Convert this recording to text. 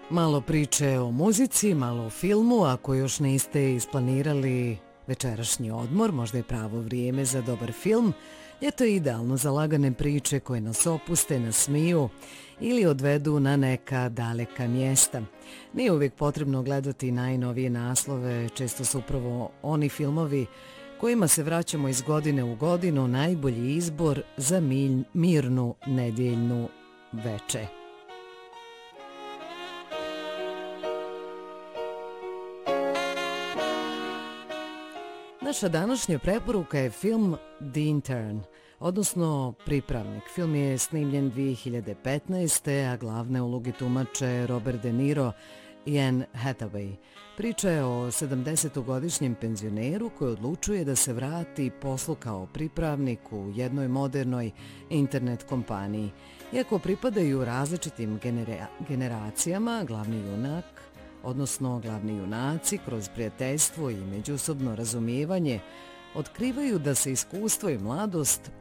Malo priče o muzici, malo o filmu. Ako još niste isplanirali večerašnji odmor, možda je pravo vrijeme za dobar film. Ljeto je idealno za lagane priče koje nas opuste, nasmiju ili odvedu na neka daleka mjesta. Nije uvijek potrebno gledati najnovije naslove, često su upravo oni filmovi kojima se vraćamo iz godine u godinu najbolji izbor za mirnu nedjeljnu veče. Naša današnja preporuka je film The Intern, odnosno Pripravnik. Film je snimljen 2015. a glavne uloge tumače Robert De Niro i Anne Hathaway. Priča je o 70-godišnjem penzioneru koji odlučuje da se vrati poslu kao pripravnik u jednoj modernoj internet kompaniji. Iako pripadaju različitim generacijama, glavni junaci kroz prijateljstvo i međusobno razumijevanje otkrivaju da se iskustvo i mladost